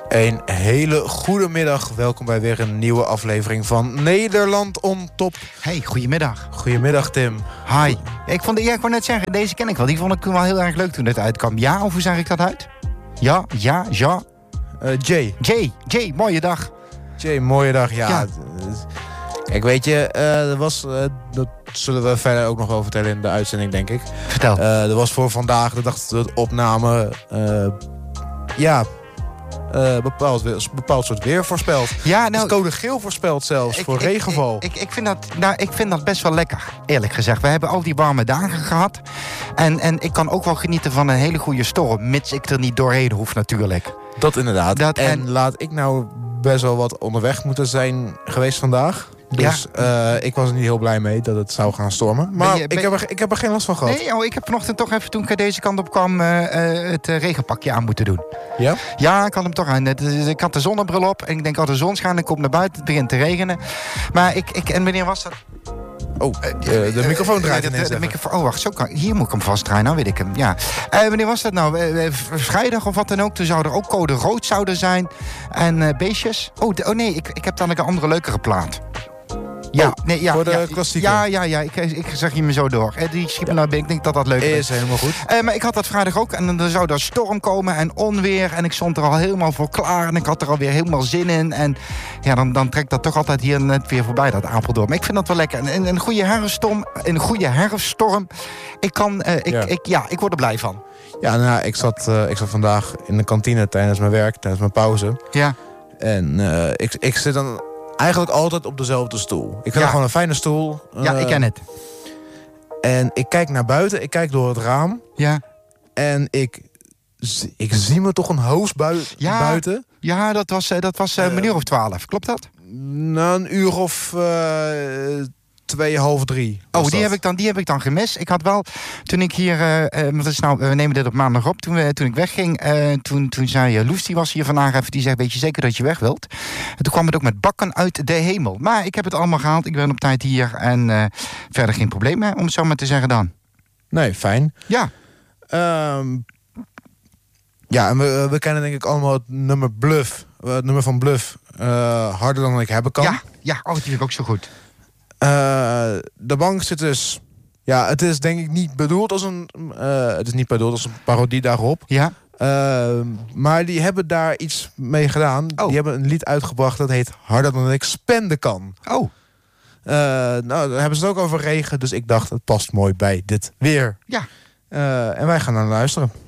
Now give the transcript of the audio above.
Een hele goede middag. Welkom bij weer een nieuwe aflevering van Nederland on Top. Hey, goedemiddag. Goedemiddag, Tim. Hi. Ik wou net zeggen, deze ken ik wel. Die vond ik toen wel heel erg leuk toen het uitkwam. Ja, of hoe zeg ik dat uit? Ja. Jay, mooie dag. Jay, mooie dag. Ja. Kijk, weet je, dat zullen we verder ook nog wel vertellen in de uitzending, denk ik. Vertel. Er was voor vandaag, de dag dat we opname, bepaald soort weer voorspeld. Ja, nou, code geel voorspeld zelfs, voor regenval. Ik vind dat best wel lekker, eerlijk gezegd. We hebben al die warme dagen gehad. En ik kan ook wel genieten van een hele goede storm, mits ik er niet doorheen hoef natuurlijk. Dat inderdaad. En laat ik nou best wel wat onderweg moeten zijn geweest vandaag. Dus ik was er niet heel blij mee dat het zou gaan stormen. Maar ik heb er geen last van gehad. Nee, ik heb vanochtend toch even, toen ik deze kant op kwam, het regenpakje aan moeten doen. Ja? Ja, ik had hem toch aan. Ik had de zonnebril op en ik denk, de zon schijnt, ik kom naar buiten, het begint te regenen. Maar en wanneer was dat? De microfoon draait ineens even. Oh, wacht, hier moet ik hem vastdraaien, nou weet ik hem. Ja. Wanneer was dat nou? Vrijdag of wat dan ook. Toen zou er ook code rood zouden zijn. En beestjes. Nee, ik heb dan een andere leukere plaat. Voor de klassieke. Ja, ik zeg je me zo door. Die schiet me nou binnen. Ik denk dat dat leuk is. Is helemaal goed. Maar ik had dat vrijdag ook. En dan zou er storm komen en onweer. En ik stond er al helemaal voor klaar. En ik had er alweer helemaal zin in. En ja, dan trekt dat toch altijd hier net weer voorbij, dat Apeldoorn. Maar ik vind dat wel lekker. En een goede herfststorm. Ik word er blij van. Ja, nou, ik zat vandaag in de kantine tijdens mijn werk, tijdens mijn pauze. Ja. En ik zit dan eigenlijk altijd op dezelfde stoel. Ik vind gewoon een fijne stoel. Ja, ik ken het. En ik kijk naar buiten, ik kijk door het raam. Ja. En ik zie me toch een hoos buiten. Ja, dat was een uur of 12. Klopt dat? Na een uur of 2:30. Die heb ik dan gemist. Ik had wel, toen ik hier, we nemen dit op maandag op, toen ik wegging, toen zei Loes, die was hier vandaag even, die zegt, weet je zeker dat je weg wilt? En toen kwam het ook met bakken uit de hemel. Maar ik heb het allemaal gehaald, ik ben op tijd hier en verder geen probleem, om het zo maar te zeggen dan. Nee, fijn. Ja. En we kennen denk ik allemaal het nummer Bluff. Het nummer van Bluff. Harder dan ik hebben kan. Ja, die vind ik ook zo goed. De bank zit dus. Ja, het is denk ik niet bedoeld als een. Het is niet bedoeld als een parodie daarop. Ja. Maar die hebben daar iets mee gedaan. Die hebben een lied uitgebracht dat heet Harder dan ik spenden kan. Daar hebben ze het ook over regen. Dus ik dacht, het past mooi bij dit weer. Ja. En wij gaan naar luisteren.